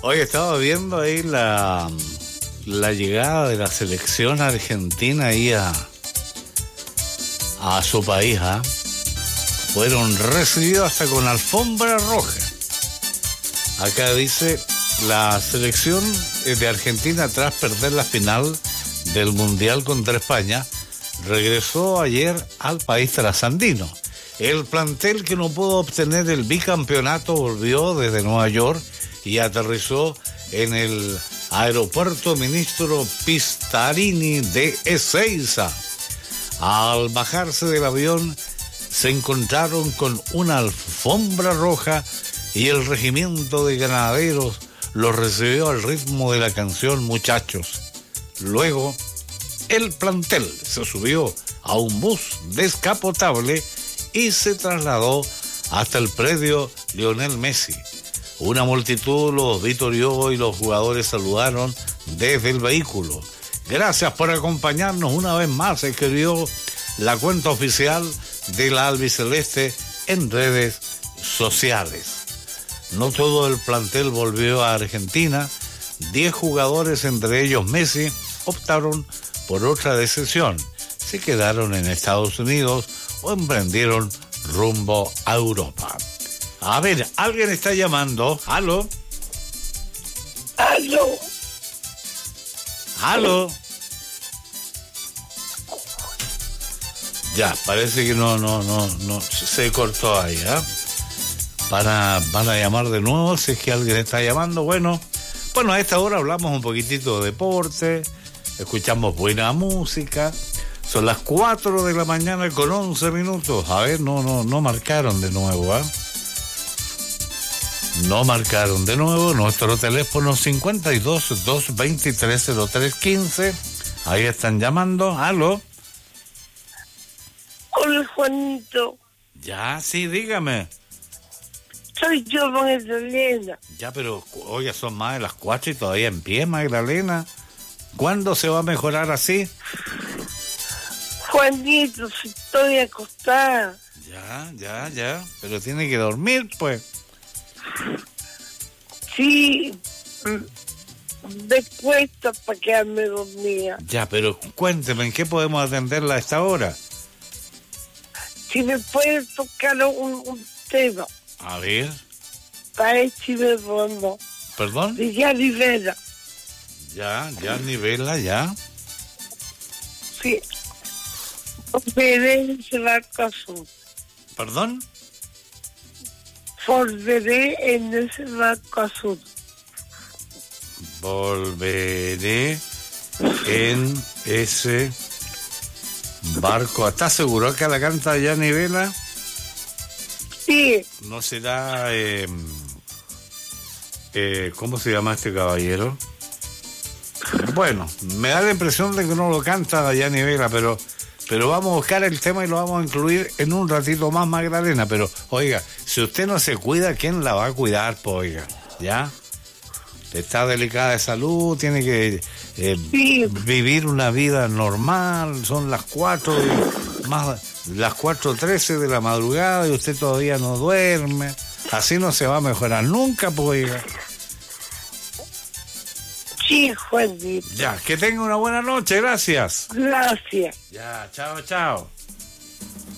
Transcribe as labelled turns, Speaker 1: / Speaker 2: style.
Speaker 1: Oye, estaba viendo ahí la llegada de la selección argentina ahí a su país, ¿ah? Fueron recibidos hasta con alfombra roja. Acá dice, la selección de Argentina, tras perder la final del Mundial contra España, regresó ayer al país trasandino. El plantel que no pudo obtener el bicampeonato volvió desde Nueva York y aterrizó en el aeropuerto Ministro Pistarini de Ezeiza. Al bajarse del avión, se encontraron con una alfombra roja y el regimiento de granaderos los recibió al ritmo de la canción Muchachos. Luego, el plantel se subió a un bus descapotable y se trasladó hasta el predio Lionel Messi. Una multitud los vitorió y los jugadores saludaron desde el vehículo. Gracias por acompañarnos una vez más, escribió la cuenta oficial de la albiceleste en redes sociales. No todo el plantel volvió a Argentina. 10 jugadores, entre ellos Messi, optaron por otra decisión. Se quedaron en Estados Unidos o emprendieron rumbo a Europa. A ver, alguien está llamando. ¿Aló?
Speaker 2: ¡Aló!
Speaker 1: ¿Aló? Ya, parece que no, se cortó ahí, ¿eh? Van a llamar de nuevo si es que alguien está llamando. Bueno, a esta hora hablamos un poquitito de deporte, escuchamos buena música. Son las 4 de la mañana con 11 minutos. A ver, no marcaron de nuevo, ¿eh? No marcaron de nuevo. Nuestro teléfono 52-223-0315. Ahí están llamando. ¿Aló?
Speaker 2: Hola, Juanito.
Speaker 1: Ya, sí, dígame.
Speaker 2: Soy yo, Magdalena.
Speaker 1: Ya, pero, oye, son más de las 4 y todavía en pie, Magdalena. ¿Cuándo se va a mejorar así?
Speaker 2: Juanito, si estoy acostada.
Speaker 1: Ya. Pero tiene que dormir, pues.
Speaker 2: Sí, me cuesta para quedarme dormida.
Speaker 1: Ya, pero cuénteme, ¿en qué podemos atenderla a esta hora?
Speaker 2: Si me puedes tocar un tema.
Speaker 1: A ver.
Speaker 2: Para este fondo.
Speaker 1: ¿Perdón?
Speaker 2: De Gianni Vela.
Speaker 1: Ya, Vela, ya.
Speaker 2: Sí. Volveré en ese barco azul.
Speaker 1: ¿Perdón?
Speaker 2: Volveré en ese barco azul.
Speaker 1: Volveré en ese barco. ¿Estás seguro que la canta Gianni Vela?
Speaker 2: Sí.
Speaker 1: ¿No será... ¿cómo se llama este caballero? Bueno, me da la impresión de que no lo canta Gianni Vela, pero vamos a buscar el tema y lo vamos a incluir en un ratito más, Magdalena. Pero, oiga, si usted no se cuida, ¿quién la va a cuidar? Pues, oiga, ¿ya? Está delicada de salud, tiene que vivir una vida normal. Son las 4 más las 4:13 de la madrugada y usted todavía no duerme. Así no se va a mejorar nunca, pues, oiga.
Speaker 2: Sí, Juanito.
Speaker 1: Ya, que tenga una buena noche, gracias.
Speaker 2: Gracias.
Speaker 1: Ya, chao.